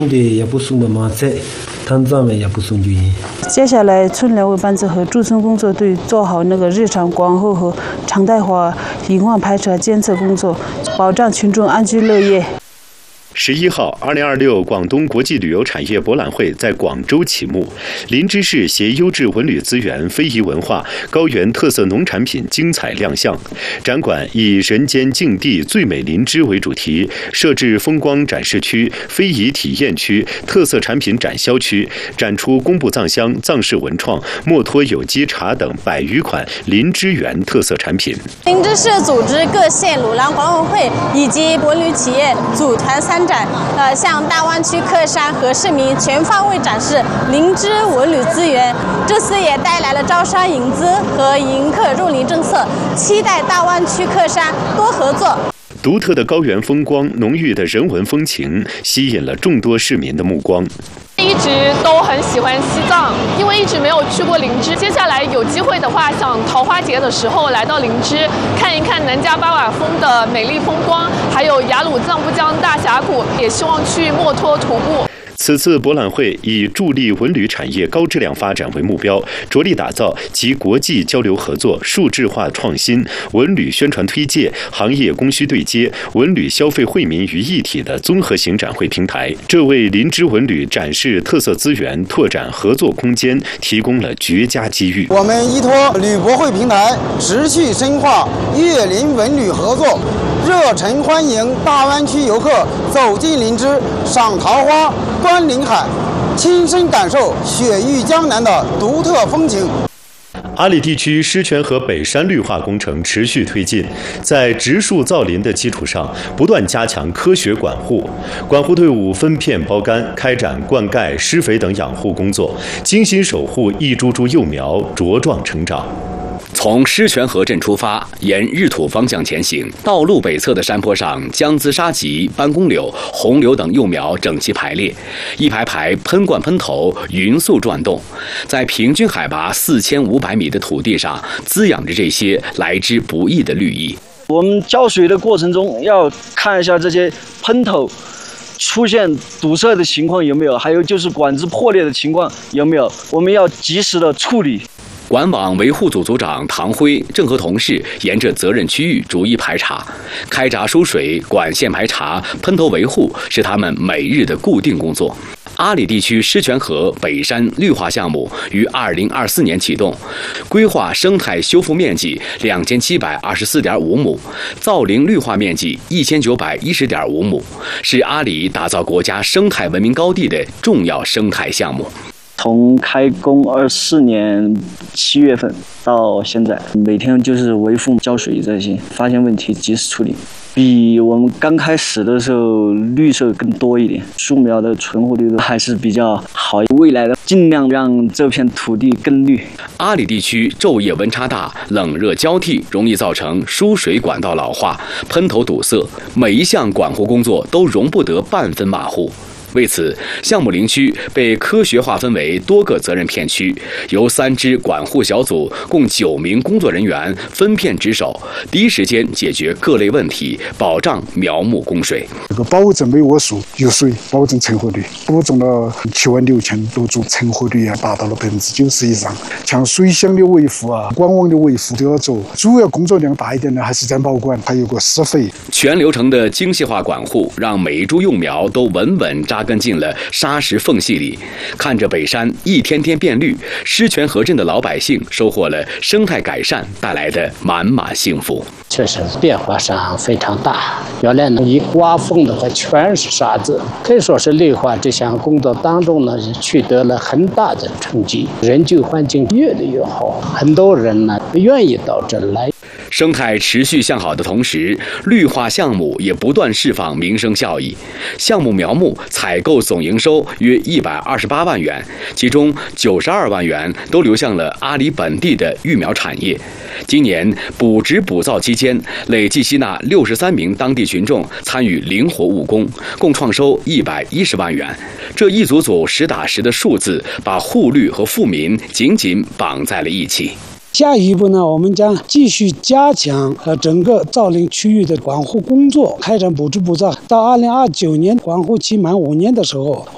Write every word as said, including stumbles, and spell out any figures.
对，也不送的马菜，摊子们也不送就行。 接下来，村联委班子和驻村工作队做好那个日常广后和常态化隐患排查监测工作，保障群众安居乐业。 十一号，二零二六广东国际旅游产业博览会在广州启幕。林芝市携优质文旅资源、非遗文化、高原特色农产品精彩亮相。展馆以“人间净地最美林芝”为主题，设置风光展示区、非遗体验区、特色产品展销区，展出工部藏香、藏式文创、墨脱有机茶等百余款林芝园特色产品。 林芝市组织各县鲁朗管委会以及文旅企业组团参展，呃，向大湾区客商和市民全方位展示林芝文旅资源。这次也带来了招商引资和迎客入林政策，期待大湾区客商多合作。 独特的高原风光、浓郁的人文风情，吸引了众多市民的目光。 一直都很喜欢西藏，因为一直没有去过林芝。接下来有机会的话，想桃花节的时候来到林芝，看一看南迦巴瓦峰的美丽风光，还有雅鲁藏布江大峡谷，也希望去墨脱徒步。 此次博览会以助力文旅产业高质量发展为目标，着力打造集国际交流合作、数字化创新、文旅宣传推介、行业供需对接、文旅消费惠民于一体的综合型展会平台，这为林芝文旅展示特色资源、拓展合作空间提供了绝佳机遇。 我们依托旅博会平台，持续深化粤林文旅合作，热诚欢迎大湾区游客走进林芝，赏桃花、观林海，亲身感受雪域江南的独特风情。 阿里地区狮泉河北山绿化工程持续推进，在植树造林的基础上，不断加强科学管护。管护队伍分片包干，开展灌溉、施肥等养护工作，精心守护一株株幼苗茁壮成长。 从狮泉河镇出发，沿日土方向前行，道路北侧的山坡上，姜资沙棘、斑公柳、红柳等幼苗整齐排列，一排排喷灌喷头匀速转动，在平均海拔四千五百米的土地上，滋养着这些来之不易的绿意。 我们浇水的过程中，要看一下这些喷头出现堵塞的情况有没有，还有就是管子破裂的情况有没有，我们要及时的处理。 管网维护组组长唐辉正和同事沿着责任区域逐一排查，开闸输水、管线排查、喷头维护是他们每日的固定工作。阿里地区狮泉河北山绿化项目于二零二四年启动，规划生态修复面积两千七百二十四点五亩，造林绿化面积一千九百一十点五亩，是阿里打造国家生态文明高地的重要生态项目。 从开工二四年七月份到现在，每天就是维护、浇水这些，发现问题及时处理。比我们刚开始的时候绿色更多一点，树苗的存活率都还是比较好。未来的尽量让这片土地更绿。 阿里地区昼夜温差大，冷热交替，容易造成输水管道老化、喷头堵塞，每一项管护工作都容不得半分马虎。为此，项目林区被科学划分为多个责任片区，由三支管护小组共九名工作人员分片值守，第一时间解决各类问题，保障苗木供水。 这个保证每窝树有水，保证成活率，播种了七万六千多株，成活率啊达到了百分之九十以上。像水箱的维护啊、管网的维护都要做，主要工作量大一点的还是在保管，还有个施肥。 全流程的精细化管护，让每一株幼苗都稳稳扎根进了沙石缝隙里，看着北山一天天变绿，狮泉河镇的老百姓收获了生态改善带来的满满幸福。 确实变化上非常大，原来呢一刮风的话全是沙子，可以说是绿化这项工作当中呢取得了很大的成绩，人居环境越来越好，很多人呢愿意到这来。 生态持续向好的同时，绿化项目也不断释放民生效益。项目苗木采购总营收约一百二十八万元，其中九十二万元都流向了阿里本地的育苗产业。今年补植补造期间，累计吸纳六十三名当地群众参与灵活务工，共创收一百一十万元。这一组组实打实的数字，把护绿和富民紧紧绑在了一起。 下一步呢，我们将继续加强呃整个造林区域的管护工作，开展补植补造。到二零二九年管护期满五年的时候，